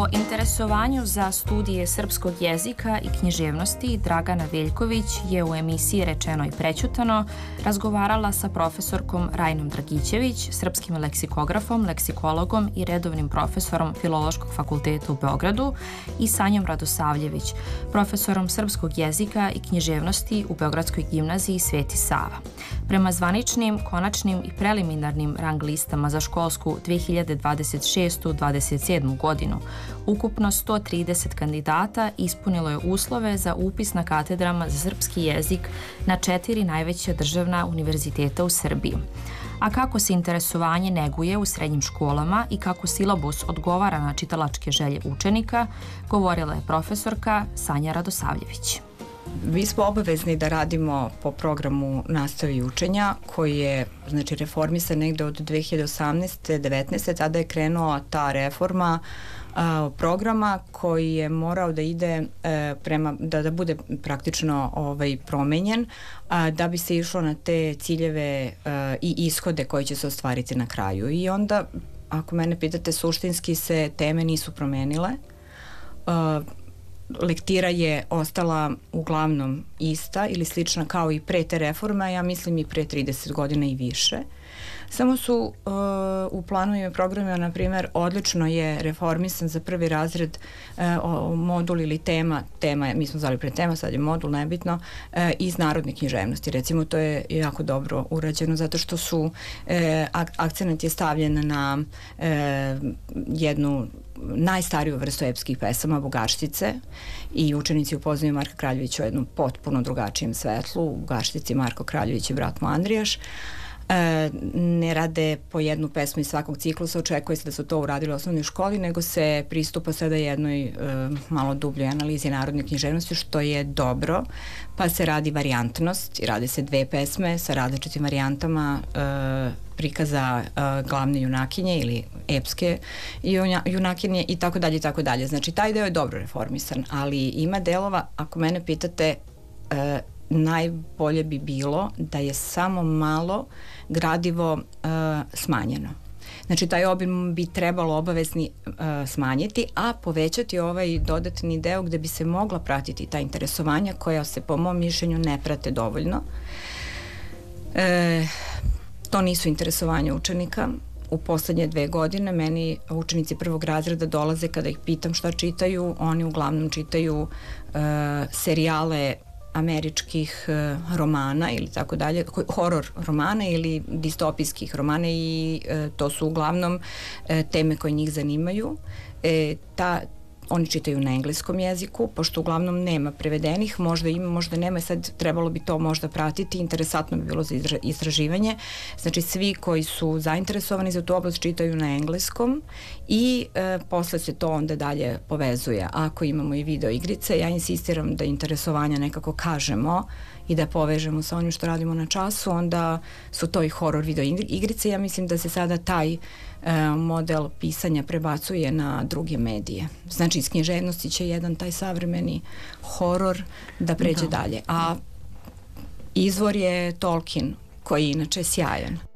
O interesovanju za studije srpskog jezika i književnosti Dragana Veljković je u emisiji Rečeno i prećutano razgovarala sa profesorkom Rajnom Dragićević, srpskim leksikografom, leksikologom i redovnim profesorom Filološkog fakulteta u Beogradu i Sanjom Radosavljević, profesorom srpskog jezika i književnosti u Beogradskoj gimnaziji Sveti Sava. Prema zvaničnim, konačnim i preliminarnim rang listama za školsku 2026-27 godinu, ukupno 130 kandidata ispunilo je uslove za upis na katedrama za srpski jezik na 4 najveća državna univerziteta u Srbiji. A kako se interesovanje neguje u srednjim školama i kako silabus odgovara na čitalačke želje učenika, govorila je profesorka Sanja Radosavljević. Mi smo obavezni da radimo po programu nastave i učenja koji je reformisan negde od 2018-19. Tada je krenula ta reforma programa koji je morao da ide da bude praktično promenjen da bi se išlo na te ciljeve i ishode koji će se ostvariti na kraju. I onda, ako mene pitate, suštinski se teme nisu promenile. Lektira je ostala uglavnom ista ili slična kao i pre te reforme, a ja mislim i pre 30 godina i više. Samo su u planovima i programima, na primjer, odlično je reformisan za prvi razred modul ili tema, mi smo zvali pre tema, sad je modul, nebitno, iz narodne književnosti. Recimo, to je jako dobro urađeno zato što su akcenat je stavljen na jednu najstariju vrstu epskih pesama, Bugarštice, i učenici upoznaju Marka Kraljevića u jednom potpuno drugačijem svetlu. U Bugarštici Marko Kraljević i brat mu Andrijaš. Ne rade po jednu pesmu iz svakog ciklusa, očekuje se da su to uradili u osnovnoj školi, nego se pristupa sada jednoj malo dubljoj analizi narodne književnosti, što je dobro, pa se radi varijantnost i rade se 2 pesme sa različitim varijantama prikaza glavne junakinje ili epske junakinje i tako dalje i tako dalje. Znači, taj deo je dobro reformisan, ali ima delova, ako mene pitate, najbolje bi bilo da je samo malo gradivo smanjeno. Znači, taj obim bi trebalo obavezni smanjiti, a povećati ovaj dodatni deo gde bi se mogla pratiti ta interesovanja koja se, po mom mišljenju, ne prate dovoljno. To nisu interesovanja učenika. U poslednje 2 godine meni učenici prvog razreda dolaze, kada ih pitam šta čitaju, oni uglavnom čitaju serijale američkih romana ili tako dalje, horor romana ili distopijskih romana, i to su uglavnom teme koje njih zanimaju. Oni čitaju na engleskom jeziku, pošto uglavnom nema prevedenih, možda ima, možda nema, sad trebalo bi to možda pratiti, interesantno bi bilo za istraživanje. Znači, svi koji su zainteresovani za tu oblast čitaju na engleskom i posle se to onda dalje povezuje. Ako imamo i video igrice, ja insistiram da interesovanja nekako kažemo i da povežemo sa onim što radimo na času, onda su to i horor video igrice. Ja mislim da se sada taj model pisanja prebacuje na druge medije. Znači, iz književnosti će jedan taj savremeni horor da pređe dalje. A izvor je Tolkien, koji je inače sjajan.